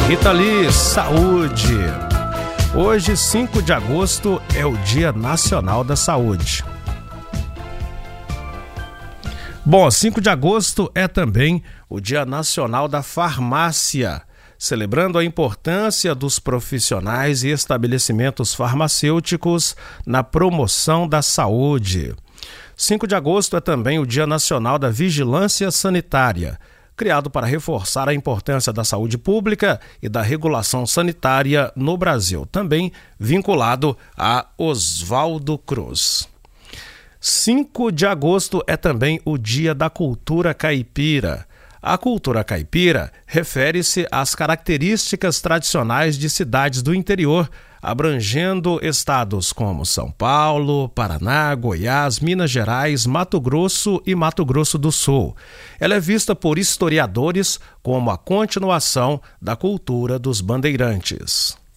Rita Lee, saúde. Hoje, 5 de agosto, é o Dia Nacional da Saúde. Bom, 5 de agosto é também o Dia Nacional da Farmácia, celebrando a importância dos profissionais e estabelecimentos farmacêuticos na promoção da saúde. 5 de agosto é também o Dia Nacional da Vigilância Sanitária, criado para reforçar a importância da saúde pública e da regulação sanitária no Brasil, também vinculado a Oswaldo Cruz. 5 de agosto é também o Dia da Cultura Caipira. A cultura caipira refere-se às características tradicionais de cidades do interior, abrangendo estados como São Paulo, Paraná, Goiás, Minas Gerais, Mato Grosso e Mato Grosso do Sul. Ela é vista por historiadores como a continuação da cultura dos bandeirantes.